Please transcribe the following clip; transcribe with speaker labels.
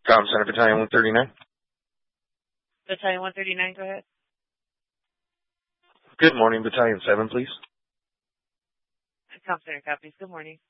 Speaker 1: Com Center Battalion 139.
Speaker 2: Battalion 139, go ahead.
Speaker 1: Good morning, Battalion 7, please.
Speaker 2: Com Center copies. Good morning.